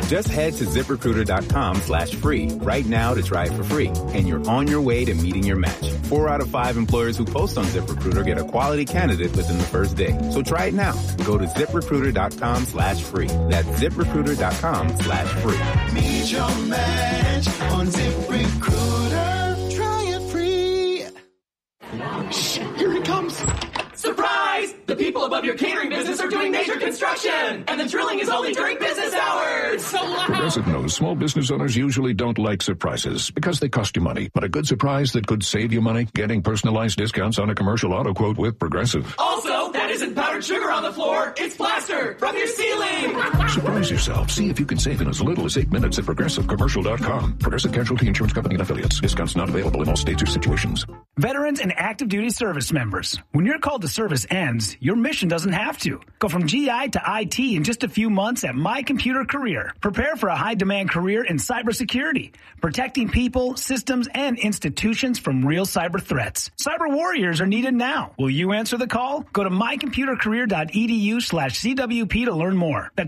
Just head to ZipRecruiter.com/free right now to try it for free, and you're on your way to meeting your match. 4 out of 5 employers who post on ZipRecruiter get a quality candidate within the first day. So try it now. Go to ZipRecruiter.com/free. That's ZipRecruiter.com/free. Meet your match on ZipRecruiter. Try it free. Shit, here he comes. Surprise! The people above your catering business are doing major construction, and the drilling is only during business hours. So loud. Progressive knows small business owners usually don't like surprises because they cost you money. But a good surprise that could save you money, getting personalized discounts on a commercial auto quote with Progressive. Also, that isn't powdered sugar on the floor. It's plaster from your ceiling. Surprise yourself. See if you can save in as little as 8 minutes at ProgressiveCommercial.com. Progressive Casualty Insurance Company and Affiliates. Discounts not available in all states or situations. Veterans and active duty service members. When your call to service ends, your mission doesn't have to. Go from GI to IT in just a few months at My Computer Career. Prepare for a high-demand career in cybersecurity, protecting people, systems, and institutions from real cyber threats. Cyber warriors are needed now. Will you answer the call? Go to mycomputercareer.edu/CWP to learn more. That's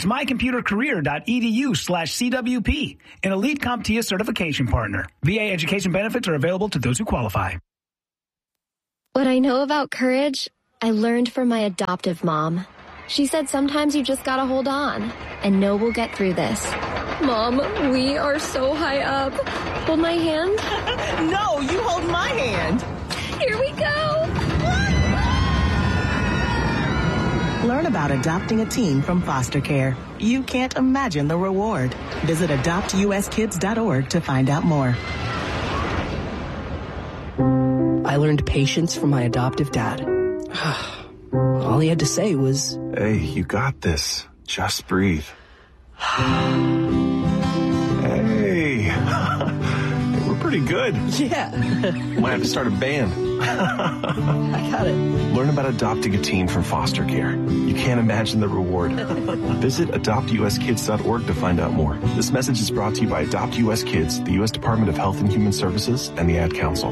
mycomputercareer.edu/CWP, an elite CompTIA certification partner. VA education benefits are available to those who qualify. What I know about courage, I learned from my adoptive mom. She said sometimes you just gotta hold on and know we'll get through this. Mom, we are so high up. Hold my hand. No, you hold my hand. Here we go. Learn about adopting a teen from foster care. You can't imagine the reward. Visit adoptuskids.org to find out more. I learned patience from my adoptive dad. All he had to say was, "Hey, you got this. Just breathe." Hey. We're pretty good. Yeah. Might have to start a band. I got it. Learn about adopting a teen from foster care. You can't imagine the reward. Visit adoptuskids.org to find out more. This message is brought to you by Adopt U.S. Kids, the U.S. Department of Health and Human Services, and the Ad Council.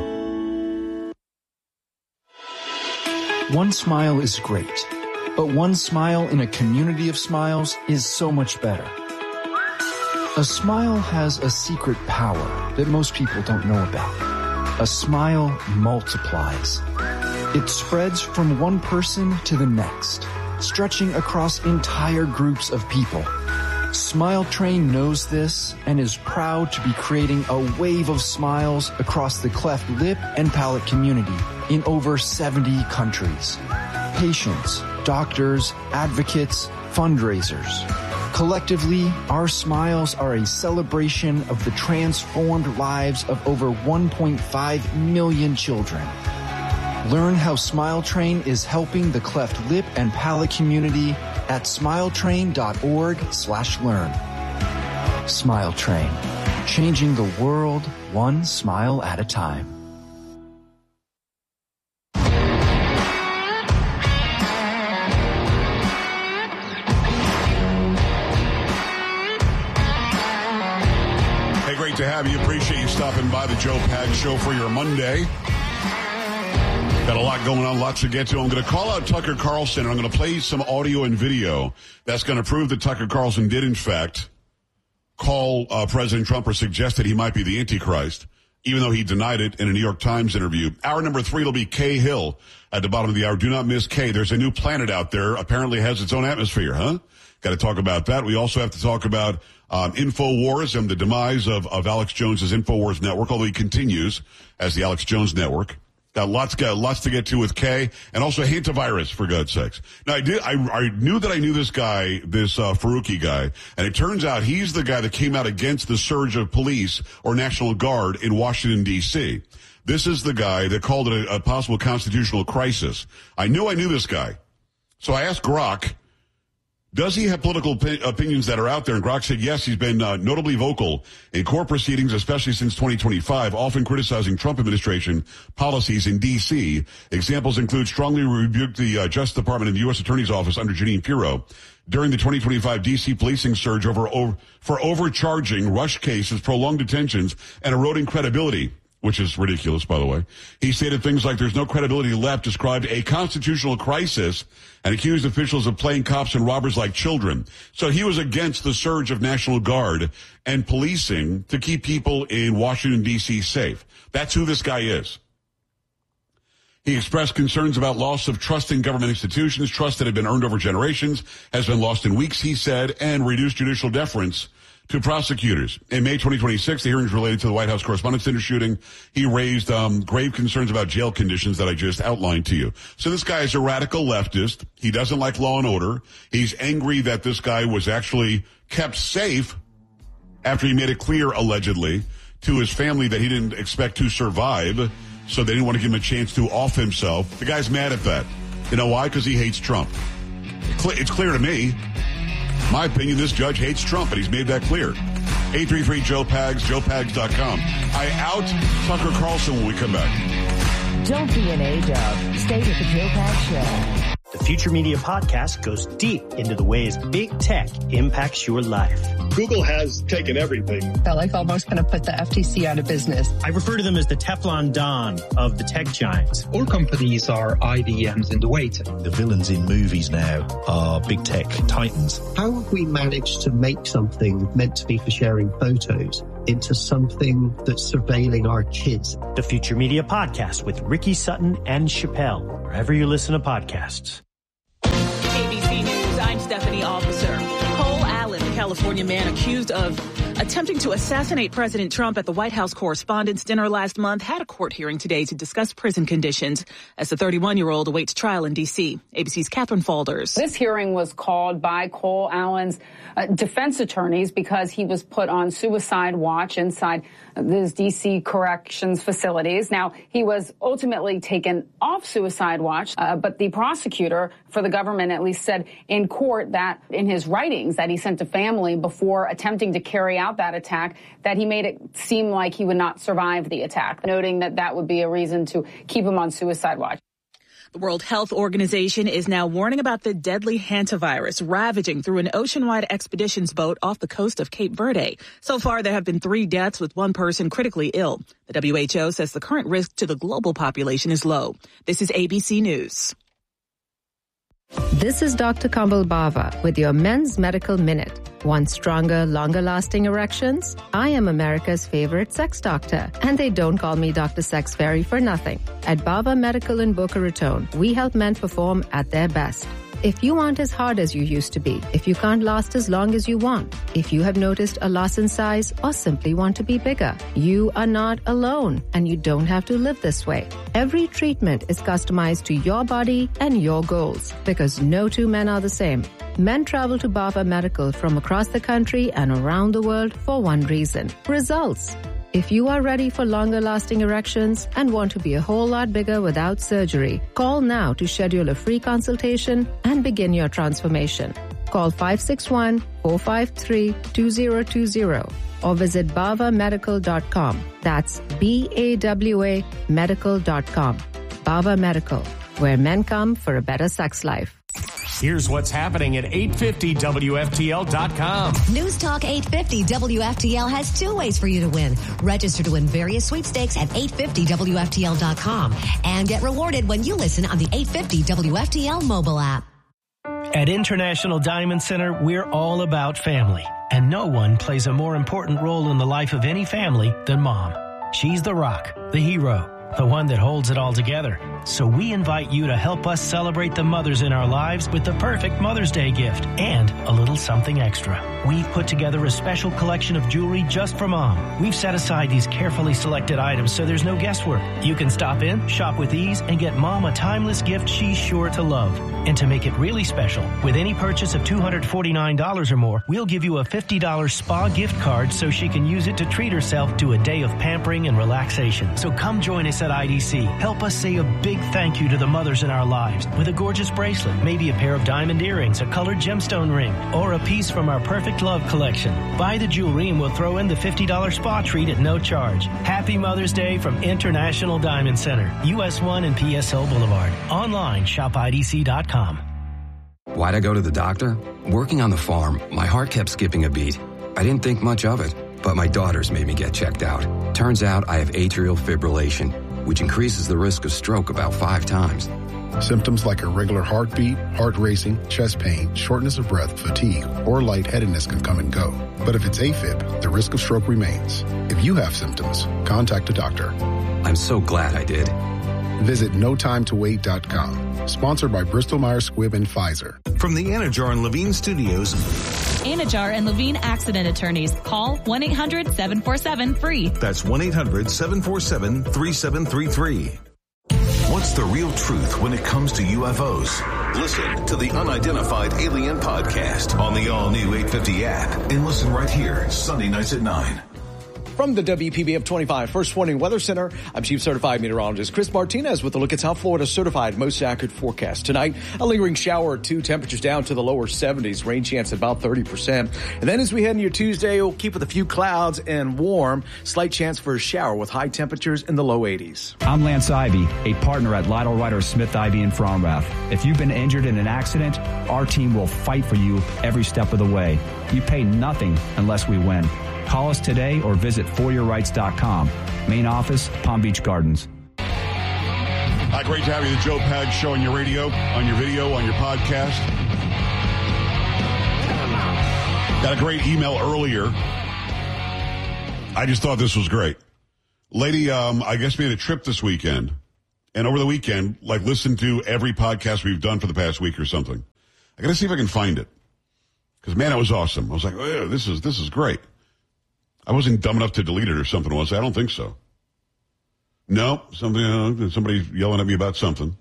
One smile is great, but one smile in a community of smiles is so much better. A smile has a secret power that most people don't know about. A smile multiplies. It spreads from one person to the next, stretching across entire groups of people. Smile Train knows this and is proud to be creating a wave of smiles across the cleft lip and palate community in over 70 countries. Patients, doctors, advocates, fundraisers. Collectively, our smiles are a celebration of the transformed lives of over 1.5 million children. Learn how Smile Train is helping the cleft lip and palate community at smiletrain.org/learn. Smile Train, changing the world one smile at a time. Hey, great to have you. Appreciate you stopping by the Joe Pags Show for your Monday. Got a lot going on, lots to get to. I'm going to call out Tucker Carlson, and I'm going to play some audio and video that's going to prove that Tucker Carlson did, in fact, call President Trump or suggest that he might be the Antichrist, even though he denied it in a New York Times interview. Hour number 3 will be Kay Hill at the bottom of the hour. Do not miss Kay. There's a new planet out there, apparently has its own atmosphere, huh? Got to talk about that. We also have to talk about InfoWars and the demise of Alex Jones's InfoWars network, although he continues as the Alex Jones Network. Got lots to get to with Kay, and also Hantavirus, for God's sakes. Now, I knew that I knew this guy, this Faruqi guy, and it turns out he's the guy that came out against the surge of police or National Guard in Washington, D.C. This is the guy that called it a possible constitutional crisis. I knew this guy. So I asked Grok, does he have political opinions that are out there? And Grok said, yes, he's been notably vocal in court proceedings, especially since 2025, often criticizing Trump administration policies in D.C. Examples include strongly rebuked the Justice Department and the U.S. Attorney's Office under Jeanine Pirro during the 2025 D.C. policing surge for overcharging, rush cases, prolonged detentions, and eroding credibility which is ridiculous, by the way. He stated things like there's no credibility left, described a constitutional crisis, and accused officials of playing cops and robbers like children. So he was against the surge of National Guard and policing to keep people in Washington, D.C. safe. That's who this guy is. He expressed concerns about loss of trust in government institutions. Trust that had been earned over generations has been lost in weeks, he said, and reduced judicial deference to prosecutors. In May 2026, the hearings related to the White House Correspondents' Center shooting, he raised grave concerns about jail conditions that I just outlined to you. So this guy is a radical leftist. He doesn't like law and order. He's angry that this guy was actually kept safe after he made it clear, allegedly, to his family that he didn't expect to survive. So they didn't want to give him a chance to off himself. The guy's mad at that. You know why? Because he hates Trump. It's clear to me. My opinion, this judge hates Trump, and he's made that clear. 833-JOE-PAGS, JoePags.com. I out Tucker Carlson when we come back. Don't be an A-dub. Stay with the Joe Pags Show. The Future Media Podcast goes deep into the ways big tech impacts your life. Google has taken everything. Felt like almost going to put the FTC out of business. I refer to them as the Teflon Don of the tech giants. All companies are IDMs in the waiting. The villains in movies now are big tech titans. How have we managed to make something meant to be for sharing photos into something that's surveilling our kids? The Future Media Podcast with Ricky Sutton and Chappelle, wherever you listen to podcasts. ABC News, I'm Stephanie Officer. Cole Allen, a California man accused of attempting to assassinate President Trump at the White House Correspondents' Dinner last month, had a court hearing today to discuss prison conditions as the 31-year-old awaits trial in D.C. ABC's Catherine Falders. This hearing was called by Cole Allen's defense attorneys because he was put on suicide watch inside these D.C. corrections facilities. Now, he was ultimately taken off suicide watch, but the prosecutor for the government at least said in court that in his writings that he sent to family before attempting to carry out that attack, that he made it seem like he would not survive the attack, noting that that would be a reason to keep him on suicide watch. The World Health Organization is now warning about the deadly hantavirus ravaging through an ocean-wide expeditions boat off the coast of Cape Verde. So far, there have been 3 deaths with one person critically ill. The WHO says the current risk to the global population is low. This is ABC News. This is Dr. Kamal Bava with your Men's Medical Minute. Want stronger, longer-lasting erections? I am America's favorite sex doctor, and they don't call me Dr. Sex Fairy for nothing. At Bava Medical in Boca Raton, we help men perform at their best. If you aren't as hard as you used to be, if you can't last as long as you want, if you have noticed a loss in size or simply want to be bigger, you are not alone, and you don't have to live this way. Every treatment is customized to your body and your goals, because no 2 men are the same. Men travel to Bava Medical from across the country and around the world for one reason: results. If you are ready for longer-lasting erections and want to be a whole lot bigger without surgery, call now to schedule a free consultation and begin your transformation. Call 561-453-2020 or visit bavamedical.com. That's BAWA medical.com. Bava Medical, where men come for a better sex life. Here's what's happening at 850WFTL.com. News Talk 850 WFTL has 2 ways for you to win. Register to win various sweepstakes at 850WFTL.com and get rewarded when you listen on the 850 WFTL mobile app. At International Diamond Center, we're all about family, and no one plays a more important role in the life of any family than Mom. She's the rock, the hero, the one that holds it all together. So we invite you to help us celebrate the mothers in our lives with the perfect Mother's Day gift and a little something extra. We've put together a special collection of jewelry just for Mom. We've set aside these carefully selected items so there's no guesswork. You can stop in, shop with ease, and get Mom a timeless gift she's sure to love. And to make it really special, with any purchase of $249 or more, we'll give you a $50 spa gift card so she can use it to treat herself to a day of pampering and relaxation. So come join us at IDC. Help us say a big thank you to the mothers in our lives with a gorgeous bracelet, maybe a pair of diamond earrings, a colored gemstone ring, or a piece from our Perfect Love collection. Buy the jewelry and we'll throw in the $50 spa treat at no charge. Happy Mother's Day from International Diamond Center, US 1 and PSO Boulevard. Online, shopidc.com. Why'd I go to the doctor? Working on the farm, my heart kept skipping a beat. I didn't think much of it, but my daughters made me get checked out. Turns out I have atrial fibrillation, which increases the risk of stroke about 5 times. Symptoms like irregular heartbeat, heart racing, chest pain, shortness of breath, fatigue, or lightheadedness can come and go. But if it's AFib, the risk of stroke remains. If you have symptoms, contact a doctor. I'm so glad I did. Visit notimetowait.com. Sponsored by Bristol-Myers Squibb and Pfizer. From the Anajar and Levine Studios. Anajar and Levine Accident Attorneys. Call 1-800-747-FREE. That's 1-800-747-3733. What's the real truth when it comes to UFOs? Listen to the Unidentified Alien Podcast on the all-new 850 app and listen right here, Sunday nights at 9. From the WPBF 25 First Warning Weather Center, I'm Chief Certified Meteorologist Chris Martinez with a look at South Florida's certified most accurate forecast. Tonight, a lingering shower or two, temperatures down to the lower 70s, rain chance at about 30%. And then as we head into your Tuesday, we'll keep with a few clouds and warm, slight chance for a shower with high temperatures in the low 80s. I'm Lance Ivy, a partner at Lytle Ryder Smith Ivy in Fromrath. If you've been injured in an accident, our team will fight for you every step of the way. You pay nothing unless we win. Call us today or visit foryourrights.com. Main office, Palm Beach Gardens. Hi, great to have you. The Joe Pags Show on your radio, on your video, on your podcast. Got a great email earlier. I just thought this was great. Lady, I guess made a trip this weekend. And over the weekend, listened to every podcast we've done for the past week or something. I got to see if I can find it. Because, man, it was awesome. I was like, oh, this is great. I wasn't dumb enough to delete it or something, was I? I don't think so. No, somebody yelling at me about something.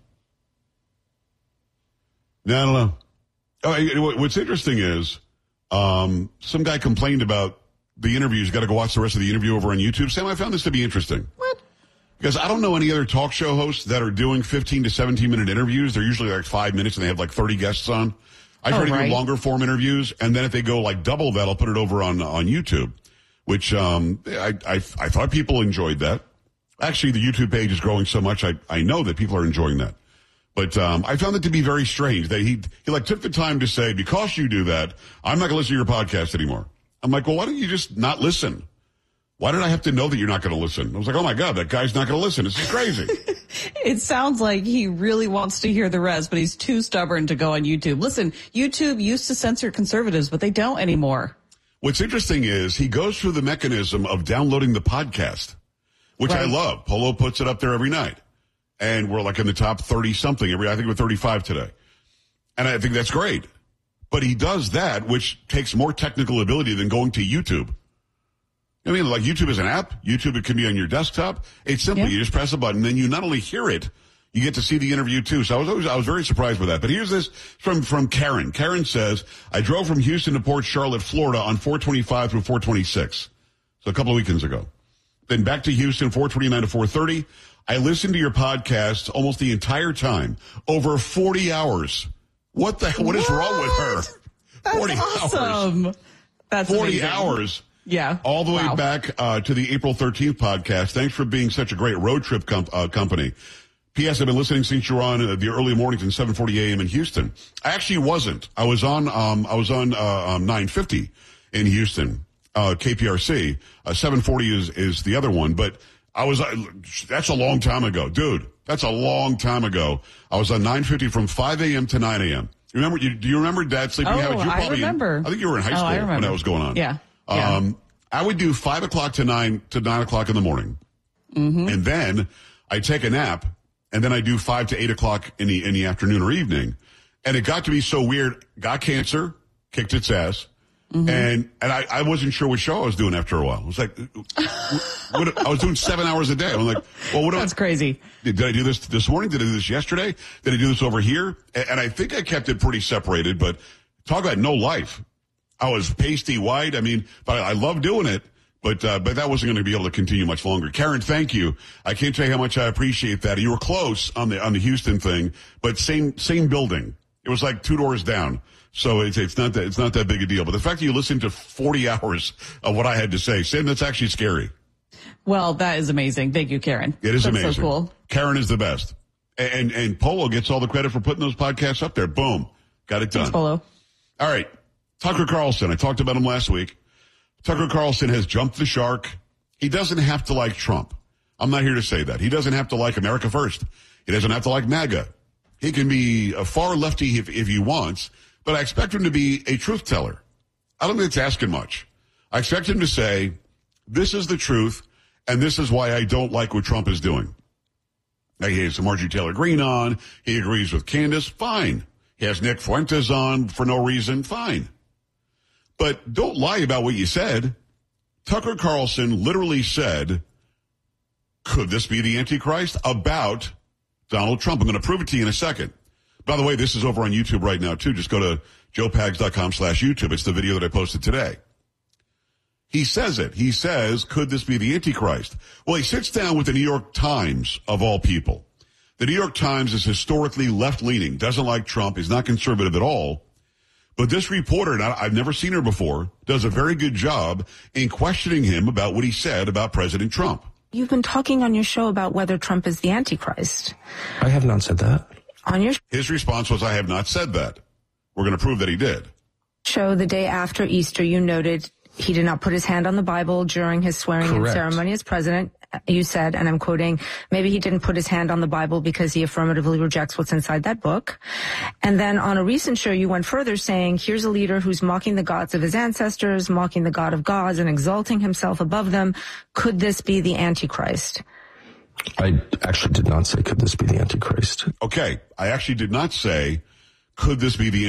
No, I don't know. Oh, what's interesting is some guy complained about the interviews. You got to go watch the rest of the interview over on YouTube. Sam, I found this to be interesting. What? Because I don't know any other talk show hosts that are doing 15 to 17-minute interviews. They're usually like 5 minutes and they have like 30 guests on. I try to do longer form interviews, and then if they go like double that, I'll put it over on YouTube. Which I thought people enjoyed that. Actually, the YouTube page is growing so much, I know that people are enjoying that. But I found it to be very strange that he took the time to say, because you do that, I'm not going to listen to your podcast anymore. I'm like, well, why don't you just not listen? Why did I have to know that you're not going to listen? I was like, oh, my God, that guy's not going to listen. This is crazy. It sounds like he really wants to hear the rest, but he's too stubborn to go on YouTube. Listen, YouTube used to censor conservatives, but they don't anymore. What's interesting is he goes through the mechanism of downloading the podcast, which I love. Polo puts it up there every night. And we're like in the top 30-something. I think we're 35 today. And I think that's great. But he does that, which takes more technical ability than going to YouTube. I mean, like YouTube is an app. YouTube, it can be on your desktop. It's simple. Yeah. You just press a button, then you not only hear it, you get to see the interview too. So I was very surprised with that. But here's this from Karen. Karen says, I drove from Houston to Port Charlotte, Florida on 425 through 426. So a couple of weekends ago. Then back to Houston, 429 to 430. I listened to your podcast almost the entire time. Over 40 hours. What is wrong with her? That's 40 awesome. Hours. That's 40 amazing. hours. Yeah. All the way back to the April 13th podcast. Thanks for being such a great road trip company. P.S. I've been listening since you were on the early mornings at 7:40 a.m. in Houston. I actually wasn't. I was on 950 in Houston, KPRC. 740 is the other one, but I was. That's a long time ago, dude. That's a long time ago. I was on 950 from 5 a.m. to 9 a.m. Do you remember Dad Sleeping Habits? I remember. I think you were in high school when that was going on. Yeah. I would do 5 o'clock to 9 o'clock in the morning, and then I take a nap. And then I do 5 to 8 o'clock in the afternoon or evening. And it got to be so weird. Got cancer, kicked its ass. And I wasn't sure what show I was doing after a while. I was like, I was doing 7 hours a day. I'm like, well, that's crazy. Did I do this morning? Did I do this yesterday? Did I do this over here? And I think I kept it pretty separated, but talk about no life. I was pasty white. I mean, but I love doing it. But that wasn't going to be able to continue much longer. Karen, thank you. I can't tell you how much I appreciate that. You were close on the Houston thing, but same building. It was like 2 doors down. So it's not that big a deal. But the fact that you listened to 40 hours of what I had to say, Sam, that's actually scary. Well, that is amazing. Thank you, Karen. It is that's amazing. So cool. Karen is the best. And Polo gets all the credit for putting those podcasts up there. Boom. Got it done. Thanks, Polo. All right. Tucker Carlson. I talked about him last week. Tucker Carlson has jumped the shark He doesn't have to like Trump. I'm not here to say that. He doesn't have to like America First. He doesn't have to like MAGA. He can be a far lefty if he wants, but I expect him to be a truth teller. I don't think it's asking much. I expect him to say, this is the truth, and this is why I don't like what Trump is doing. Now, he has Marjorie Taylor Greene on. He agrees with Candace. Fine. He has Nick Fuentes on for no reason. Fine. But don't lie about what you said. Tucker Carlson literally said, could this be the Antichrist? About Donald Trump. I'm going to prove it to you in a second. By the way, this is over on YouTube right now, too. Just go to joepags.com/YouTube. It's the video that I posted today. He says it. He says, could this be the Antichrist? Well, he sits down with the New York Times, of all people. The New York Times is historically left-leaning, doesn't like Trump, is not conservative at all. But this reporter, and I've never seen her before, does a very good job in questioning him about what he said about President Trump. You've been talking on your show about whether Trump is the Antichrist. I have not said that. His response was, I have not said that. We're going to prove that he did. Show the day after Easter, you noted he did not put his hand on the Bible during his swearing-in ceremony as president. You said, and I'm quoting, maybe he didn't put his hand on the Bible because he affirmatively rejects what's inside that book. And then on a recent show, you went further saying, here's a leader who's mocking the gods of his ancestors, mocking the God of gods, and exalting himself above them. Could this be the Antichrist? I actually did not say, could this be the Antichrist? Okay. I actually did not say, could this be the